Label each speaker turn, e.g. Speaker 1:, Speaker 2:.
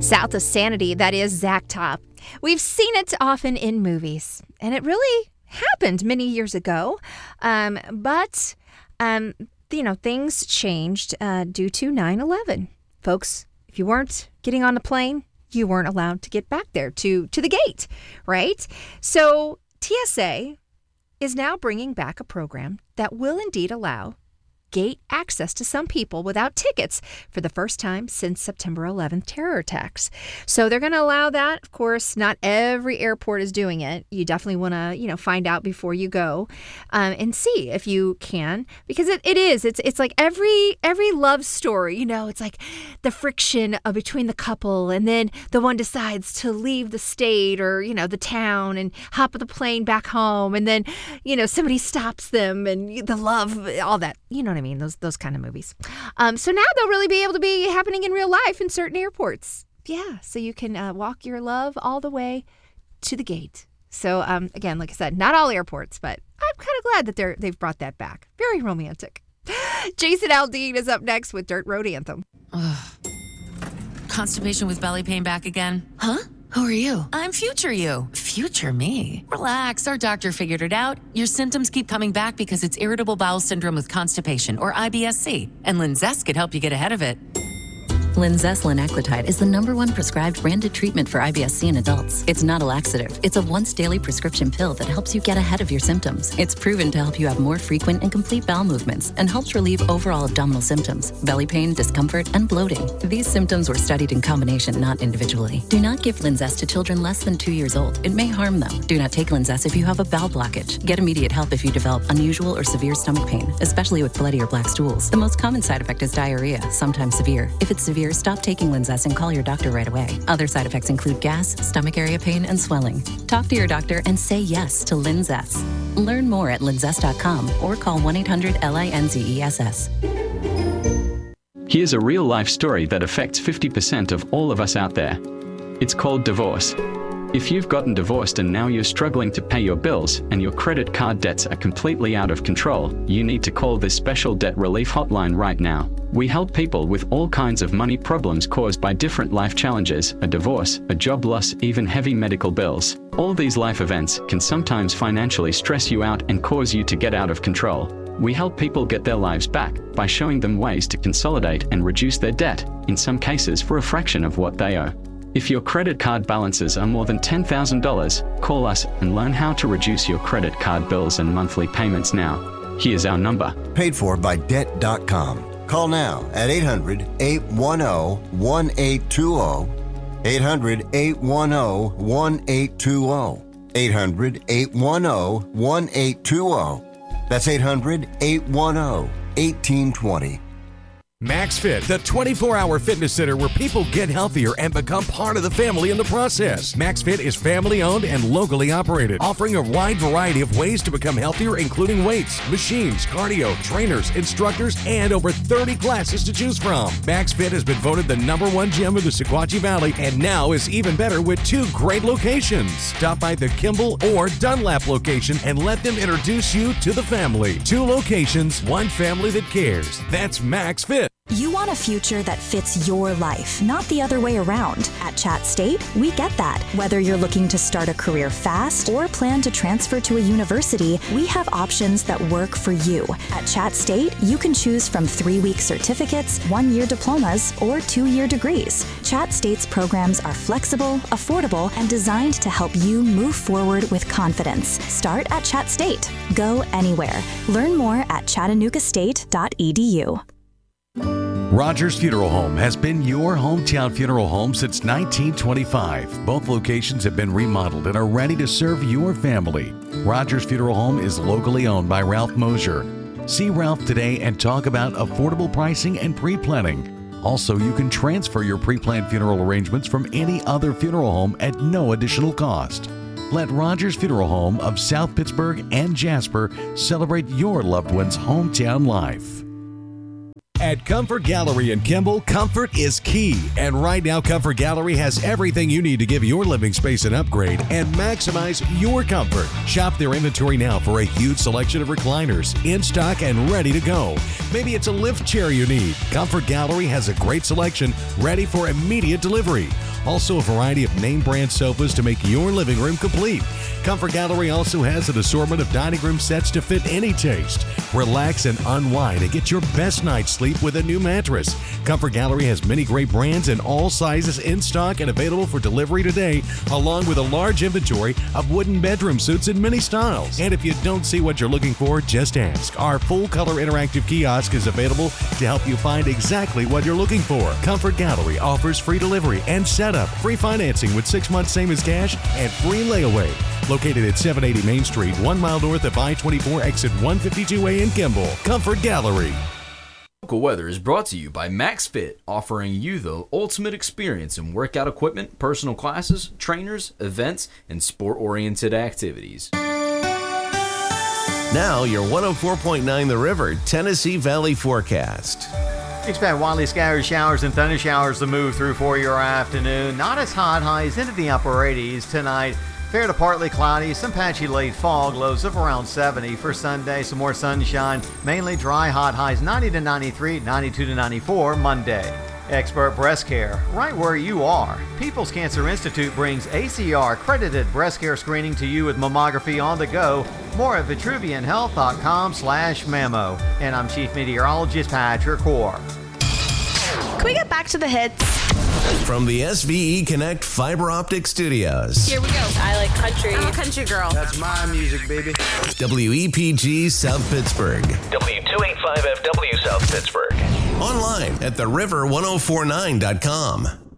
Speaker 1: South of Sanity, that is Zach Top. We've seen it often in movies, and it really happened many years ago. But things changed due to 9/11. Folks, if you weren't getting on the plane, you weren't allowed to get back there to the gate, right? So TSA is now bringing back a program that will indeed allow gate access to some people without tickets for the first time since September 11th terror attacks. So they're going to allow that. Of course, not every airport is doing it. You definitely want to, find out before you go and see if you can, because it's like every love story, it's like the friction between the couple, and then the one decides to leave the state or, the town and hop the plane back home, and then, somebody stops them, and the love, all that, you know what I mean? Those kind of movies. So now they'll really be able to be happening in real life in certain airports. Yeah, so you can walk your love all the way to the gate. So again, like I said, not all airports, but I'm kind of glad that they've brought that back. Very romantic. Jason Aldean is up next with Dirt Road Anthem.
Speaker 2: Ugh. Constipation with belly pain back again?
Speaker 3: Huh? Who are you?
Speaker 2: I'm future you. Future me. Relax, our doctor figured it out. Your symptoms keep coming back because it's irritable bowel syndrome with constipation, or IBS-C, and Linzess could help you get ahead of it.
Speaker 4: Linzess linaclotide is the #1 prescribed branded treatment for IBS-C in adults. It's not a laxative. It's a once-daily prescription pill that helps you get ahead of your symptoms. It's proven to help you have more frequent and complete bowel movements and helps relieve overall abdominal symptoms, belly pain, discomfort, and bloating. These symptoms were studied in combination, not individually. Do not give Linzess to children less than 2 years old. It may harm them. Do not take Linzess if you have a bowel blockage. Get immediate help if you develop unusual or severe stomach pain, especially with bloody or black stools. The most common side effect is diarrhea, sometimes severe. If it's severe, stop taking Linzess and call your doctor right away. Other side effects include gas, stomach area pain, and swelling. Talk to your doctor and say yes to Linzess. Learn more at linzess.com or call 1-800-LINZESS.
Speaker 5: Here's a real-life story that affects 50% of all of us out there. It's called divorce. If you've gotten divorced and now you're struggling to pay your bills and your credit card debts are completely out of control, you need to call this special debt relief hotline right now. We help people with all kinds of money problems caused by different life challenges, a divorce, a job loss, even heavy medical bills. All these life events can sometimes financially stress you out and cause you to get out of control. We help people get their lives back by showing them ways to consolidate and reduce their debt, in some cases for a fraction of what they owe. If your credit card balances are more than $10,000, call us and learn how to reduce your credit card bills and monthly payments now. Here's our number.
Speaker 6: Paid for by Debt.com. Call now at 800-810-1820. 800-810-1820. 800-810-1820. That's 800-810-1820.
Speaker 7: MaxFit, the 24-hour fitness center where people get healthier and become part of the family in the process. MaxFit is family-owned and locally operated, offering a wide variety of ways to become healthier, including weights, machines, cardio, trainers, instructors, and over 30 classes to choose from. MaxFit has been voted the #1 gym of the Sequatchie Valley and now is even better with 2 great locations. Stop by the Kimball or Dunlap location and let them introduce you to the family. 2 locations, 1 family that cares. That's MaxFit.
Speaker 8: You want a future that fits your life, not the other way around. At Chat State, we get that. Whether you're looking to start a career fast or plan to transfer to a university, we have options that work for you. At Chat State, you can choose from 3-week certificates, 1-year diplomas, or 2-year degrees. Chat State's programs are flexible, affordable, and designed to help you move forward with confidence. Start at Chat State. Go anywhere. Learn more at chattanoogastate.edu.
Speaker 7: Rogers Funeral Home has been your hometown funeral home since 1925. Both locations have been remodeled and are ready to serve your family. Rogers Funeral Home is locally owned by Ralph Mosier. See Ralph today and talk about affordable pricing and pre-planning. Also, you can transfer your pre-planned funeral arrangements from any other funeral home at no additional cost. Let Rogers Funeral Home of South Pittsburgh and Jasper celebrate your loved one's hometown life. At Comfort Gallery in Kimball, comfort is key. And right now, Comfort Gallery has everything you need to give your living space an upgrade and maximize your comfort. Shop their inventory now for a huge selection of recliners in stock and ready to go. Maybe it's a lift chair you need. Comfort Gallery has a great selection ready for immediate delivery. Also, a variety of name brand sofas to make your living room complete. Comfort Gallery also has an assortment of dining room sets to fit any taste. Relax and unwind and get your best night's sleep with a new mattress. Comfort Gallery has many great brands and all sizes in stock and available for delivery today, along with a large inventory of wooden bedroom suits in many styles. And if you don't see what you're looking for, just ask. Our full-color interactive kiosk is available to help you find exactly what you're looking for. Comfort Gallery offers free delivery and setup, free financing with 6 months same as cash, and free layaway. Located at 780 Main Street, 1 mile north of I-24, exit 152A in Kimball. Comfort Gallery.
Speaker 3: Local weather is brought to you by MaxFit, offering you the ultimate experience in workout equipment, personal classes, trainers, events, and sport-oriented activities.
Speaker 9: Now your 104.9 The River Tennessee Valley forecast.
Speaker 10: Expect widely scattered showers and thunder showers to move through for your afternoon. Not as hot, highs into the upper 80s tonight. Fair to partly cloudy, some patchy late fog, lows of around 70 for Sunday. Some more sunshine, mainly dry, hot highs 90 to 93, 92 to 94 Monday. Expert Breast Care, right where you are. People's Cancer Institute brings ACR accredited breast care screening to you with mammography on the go. More at vitruvianhealth.com/mammo. And I'm Chief Meteorologist Patrick Orr.
Speaker 11: Can we get back to the hits?
Speaker 9: From the SVE Connect Fiber Optic Studios.
Speaker 11: Here we go. I like country. I'm a country girl.
Speaker 12: That's my music, baby.
Speaker 9: WEPG South Pittsburgh.
Speaker 13: W285FW South Pittsburgh.
Speaker 9: Online at theriver1049.com.